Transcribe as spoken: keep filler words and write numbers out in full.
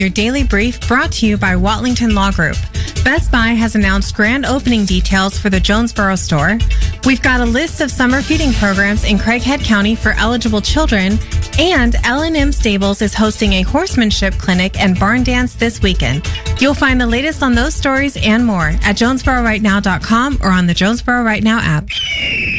Your daily brief brought to you by Watlington Law Group. Best Buy has announced grand opening details for the Jonesboro store. We've got a list of summer feeding programs in Craighead County for eligible children. And L and M Stables is hosting a horsemanship clinic and barn dance this weekend. You'll find the latest on those stories and more at jonesboro right now dot com or on the Jonesboro Right Now app.